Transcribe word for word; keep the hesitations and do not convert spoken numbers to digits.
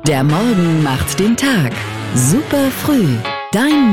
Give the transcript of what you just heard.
Der Morgen macht den Tag. Super früh. Dein